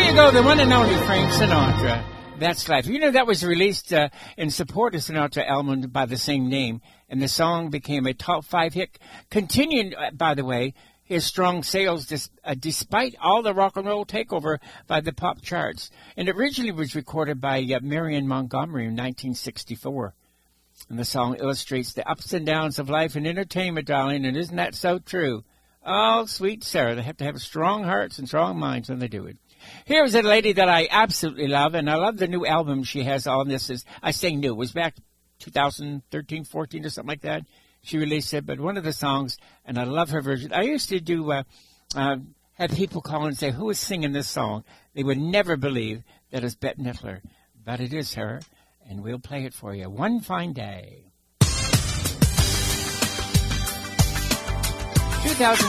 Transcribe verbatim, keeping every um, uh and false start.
you go, the one and only Frank Sinatra. That's Life. You know, that was released uh, in support of Sinatra album by the same name, and the song became a top five hit. Continuing, uh, by the way, his strong sales dis- uh, despite all the rock and roll takeover by the pop charts. And originally was recorded by uh, Marion Montgomery in nineteen sixty-four. And the song illustrates the ups and downs of life and entertainment, darling, and isn't that so true? Oh, sweet Sarah, they have to have strong hearts and strong minds when they do it. Here's a lady that I absolutely love, and I love the new album she has on this. Is I say new. It was back two thousand thirteen, fourteen or something like that. She released it, but one of the songs, and I love her version. I used to do, uh, uh, have people call and say, who is singing this song? They would never believe that it's Bette Midler, but it is her, and we'll play it for you. One Fine Day. two thousand